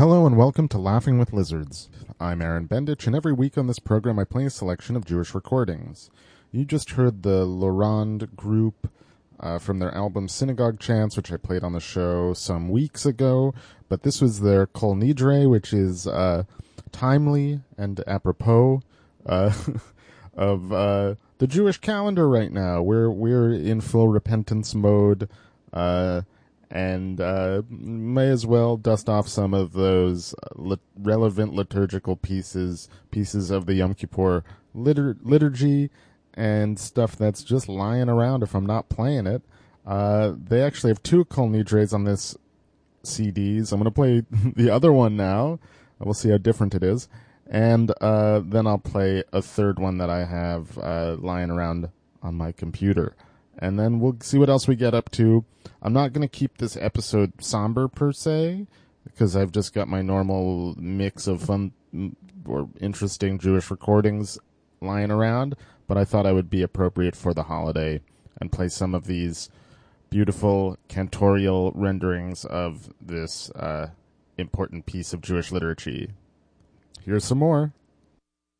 Hello and welcome to Laughing with Lizards. I'm Aaron Bendich, and every week on this program I play a selection of Jewish recordings. You just heard the Lorand group from their album Synagogue Chants, which I played on the show some weeks ago, but this was their Kol Nidre, which is timely and apropos of the Jewish calendar right now. We're in full repentance mode, and may as well dust off some of those relevant liturgical pieces of the Yom Kippur liturgy and stuff that's just lying around if I'm not playing it. They actually have two Kol Nidres on this CDs. I'm going to play the other one now. We'll see how different it is. And then I'll play a third one that I have lying around on my computer. And then we'll see what else we get up to. I'm not going to keep this episode somber per se, because I've just got my normal mix of fun or interesting Jewish recordings lying around, but I thought I would be appropriate for the holiday and play some of these beautiful cantorial renderings of this important piece of Jewish liturgy. Here's some more.